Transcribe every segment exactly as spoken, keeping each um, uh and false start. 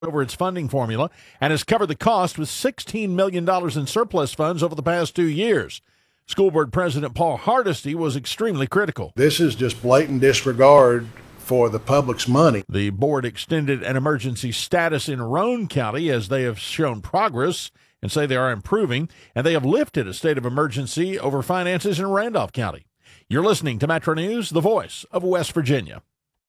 over its funding formula and has covered the cost with sixteen million dollars in surplus funds over the past two years. School Board President Paul Hardesty was extremely critical. This is just blatant disregard for the public's money. The board extended an emergency status in Roane County as they have shown progress and say they are improving, and they have lifted a state of emergency over finances in Randolph County. You're listening to Metro News, the voice of West Virginia.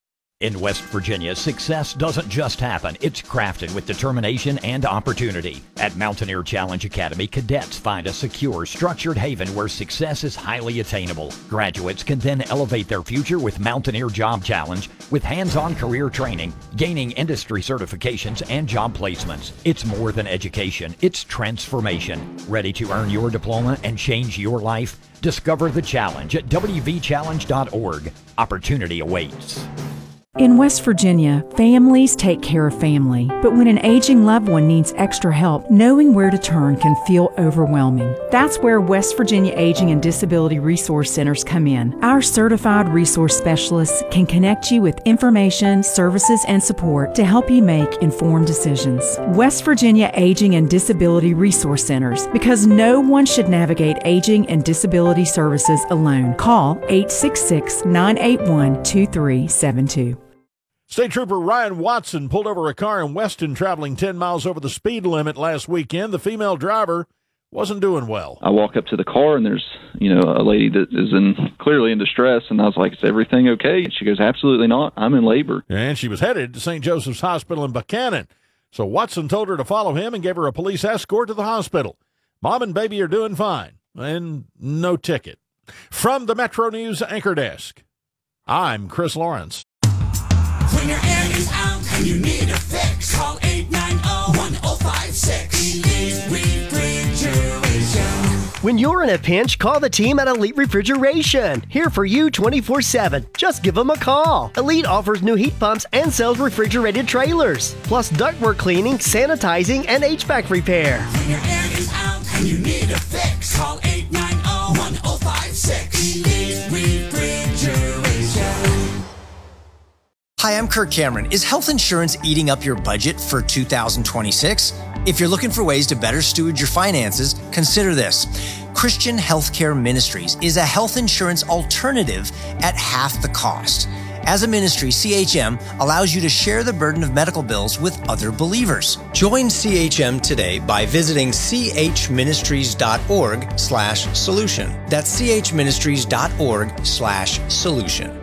In West Virginia, success doesn't just happen. It's crafted with determination and opportunity. At Mountaineer Challenge Academy, cadets find a secure, structured haven where success is highly attainable. Graduates can then elevate their future with Mountaineer Job Challenge with hands-on career training, gaining industry certifications, and job placements. It's more than education. It's transformation. Ready to earn your diploma and change your life? Discover the challenge at w v challenge dot org. Opportunity awaits. In West Virginia, families take care of family, but when an aging loved one needs extra help, knowing where to turn can feel overwhelming. That's where West Virginia Aging and Disability Resource Centers come in. Our certified resource specialists can connect you with information, services, and support to help you make informed decisions. West Virginia Aging and Disability Resource Centers, because no one should navigate aging and disability services alone. Call eight six six, nine eight one, two three seven two. State Trooper Ryan Watson pulled over a car in Weston traveling ten miles over the speed limit last weekend. The female driver wasn't doing well. I walk up to the car, and there's, you know, a lady that is in clearly in distress, and I was like, is everything okay? And she goes, absolutely not. I'm in labor. And she was headed to Saint Joseph's Hospital in Buchanan. So Watson told her to follow him and gave her a police escort to the hospital. Mom and baby are doing fine, and no ticket. From the Metro News Anchor Desk, I'm Chris Lawrence. When your air is out and you need a fix, call eight nine zero, one zero five six. Elite Refrigeration. When you're in a pinch, call the team at Elite Refrigeration. Here for you twenty-four seven. Just give them a call. Elite offers new heat pumps and sells refrigerated trailers, plus ductwork cleaning, sanitizing, and H V A C repair. When your air is out and you need a fix, call eight nine zero, one zero five six. Elite Refrigeration. Hi, I'm Kirk Cameron. Is health insurance eating up your budget for two thousand twenty-six? If you're looking for ways to better steward your finances, consider this. Christian Healthcare Ministries is a health insurance alternative at half the cost. As a ministry, C H M allows you to share the burden of medical bills with other believers. Join C H M today by visiting chministries.org slash solution. That's chministries.org slash solution.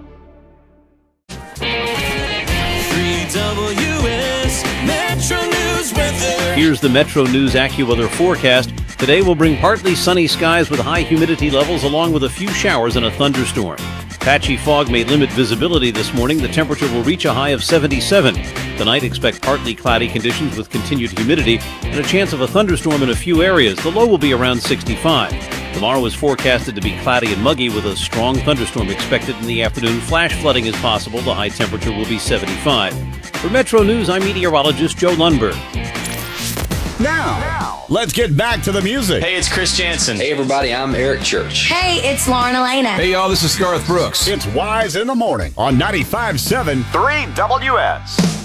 W S Metro News weather. Here's the Metro News AccuWeather forecast. Today will bring partly sunny skies with high humidity levels along with a few showers and a thunderstorm. Patchy fog may limit visibility this morning. The temperature will reach a high of seventy-seven. Tonight, expect partly cloudy conditions with continued humidity and a chance of a thunderstorm in a few areas. The low will be around sixty-five. Tomorrow is forecasted to be cloudy and muggy with a strong thunderstorm expected in the afternoon. Flash flooding is possible. The high temperature will be seventy-five. For Metro News, I'm meteorologist Joe Lundberg. Now, now, let's get back to the music. Hey, it's Chris Jansen. Hey, everybody, I'm Eric Church. Hey, it's Lauren Elena. Hey, y'all, this is Garth Brooks. It's Wise in the Morning on ninety-five point seven three W S.